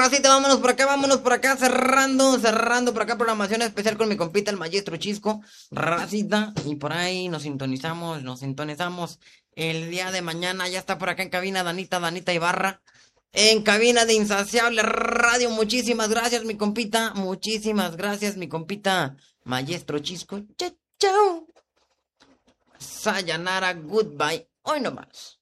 Racita, vámonos por acá, cerrando por acá programación especial con mi compita el maestro Chisco. Racita, y por ahí nos sintonizamos el día de mañana. Ya está por acá en cabina Danita Ibarra. En cabina de Insaciable Radio, muchísimas gracias mi compita, muchísimas gracias mi compita maestro Chisco. Chao, chao. Sayonara, goodbye. Hoy no más.